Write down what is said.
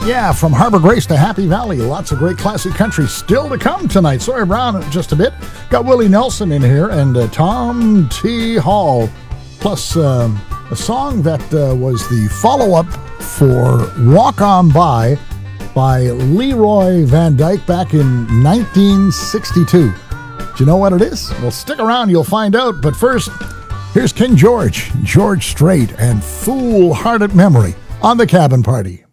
Yeah, from Harbor Grace to Happy Valley, lots of great classic country still to come tonight. Sawyer Brown just a bit. Got Willie Nelson in here and Tom T. Hall. Plus a song that was the follow-up for Walk On By Leroy Van Dyke back in 1962. Do you know what it is? Well, stick around, you'll find out. But first, here's King George Strait, and Foolhardy Memory on the Cabin Party.